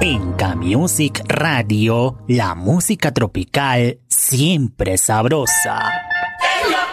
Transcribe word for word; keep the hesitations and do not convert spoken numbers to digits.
En K-Music Radio, la música tropical siempre sabrosa. Ella